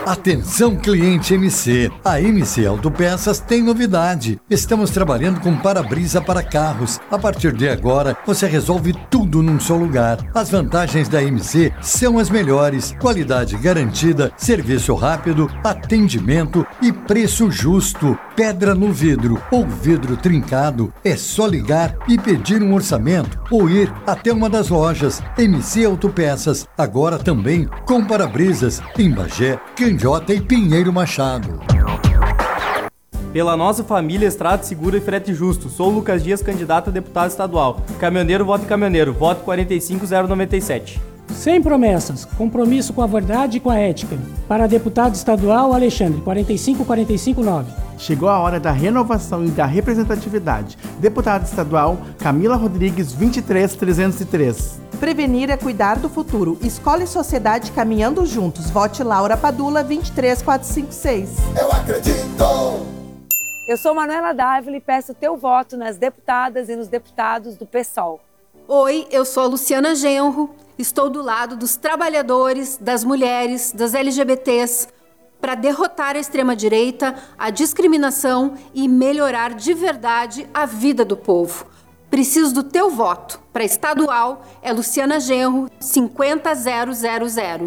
Atenção, cliente MC. A MC Autopeças tem novidade. Estamos trabalhando com para-brisa para carros. A partir de agora, você resolve tudo num só lugar. As vantagens da MC são as melhores. Qualidade garantida, serviço rápido, atendimento e preço justo. Pedra no vidro ou vidro trincado. É só ligar e pedir um orçamento ou ir até uma das lojas. MC Autopeças, agora também com para-brisas em Bagé, Candiota e Pinheiro Machado. Pela nossa família, estrada segura e frete justo. Sou o Lucas Dias, candidato a deputado estadual. Caminhoneiro, voto em caminhoneiro. Voto 45097. Sem promessas, compromisso com a verdade e com a ética. Para deputado estadual, Alexandre, 45459. Chegou a hora da renovação e da representatividade. Deputado estadual, Camila Rodrigues, 23303. Prevenir é cuidar do futuro. Escola e sociedade caminhando juntos. Vote Laura Padula, 23456. Eu acredito! Eu sou Manuela Dávila e peço teu voto nas deputadas e nos deputados do PSOL. Oi, eu sou a Luciana Genro. Estou do lado dos trabalhadores, das mulheres, das LGBTs, para derrotar a extrema-direita, a discriminação e melhorar de verdade a vida do povo. Preciso do teu voto. Para estadual, é Luciana Genro, 50000.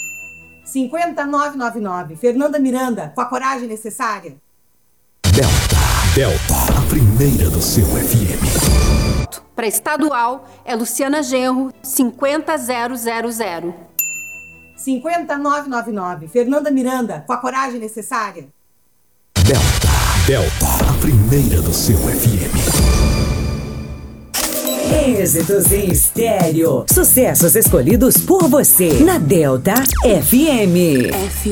50999. Fernanda Miranda, com a coragem necessária. Delta, a primeira do seu FM. Para estadual, é Luciana Genro, 50000. 50999. Fernanda Miranda, com a coragem necessária. Delta, a primeira do seu FM. Êxitos em estéreo. Sucessos escolhidos por você na Delta FM.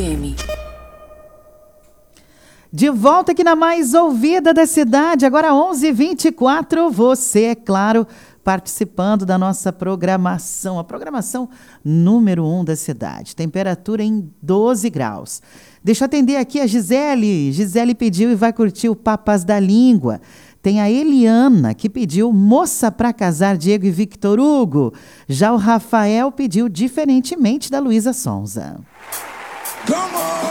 De volta aqui na mais ouvida da cidade, agora 11h24. Você, é claro, participando da nossa programação, a programação número 1 da cidade. Temperatura em 12 graus. Deixa eu atender aqui a Gisele. Gisele pediu e vai curtir o Papas da Língua. Tem a Eliana, que pediu Moça pra Casar, Diego e Victor Hugo. Já o Rafael pediu Diferentemente, da Luísa Sonza. Come on!